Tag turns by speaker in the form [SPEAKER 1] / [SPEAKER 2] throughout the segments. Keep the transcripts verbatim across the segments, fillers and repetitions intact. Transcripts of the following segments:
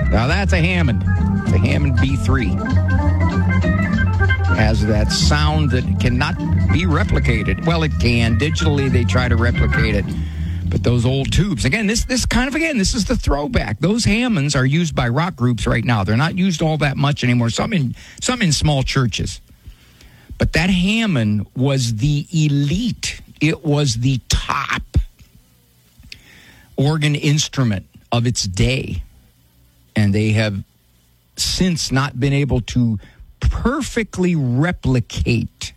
[SPEAKER 1] Now that's a Hammond. The Hammond B three. Has that sound that cannot be replicated. Well, it can. Digitally, they try to replicate it. But those old tubes, again, this this kind of, again, this is the throwback. Those Hammonds are used by rock groups right now. They're not used all that much anymore. Some in some in small churches. But that Hammond was the elite. It was the top organ instrument of its day. And they have since not been able to perfectly replicate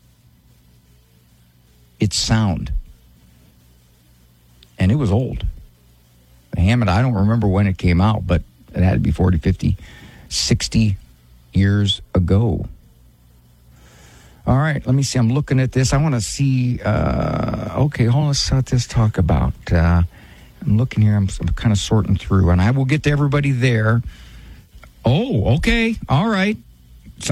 [SPEAKER 1] its sound. And it was old. The Hammond, I don't remember when it came out, but it had to be forty, fifty, sixty years ago. All right, let me see. I'm looking at this. I want to see. Uh, okay, hold on. Let's, let's talk about. Uh, I'm looking here. I'm, I'm kind of sorting through, and I will get to everybody there. Oh, okay. All right. So,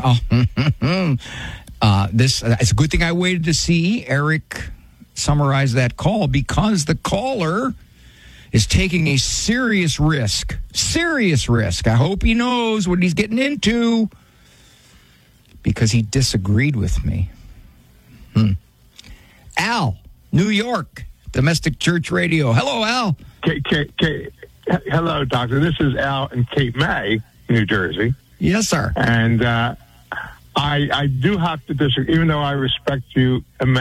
[SPEAKER 1] uh, this uh, it's a good thing I waited to see Eric summarize that call, because the caller is taking a serious risk. Serious risk. I hope he knows what he's getting into, because he disagreed with me. Hmm. Al, New York, Domestic Church Radio. Hello, Al.
[SPEAKER 2] K- K- K- Hello, Doctor. This is Al in Cape May, New Jersey.
[SPEAKER 1] Yes, sir.
[SPEAKER 2] And uh, I, I do have to disagree, even though I respect you immensely.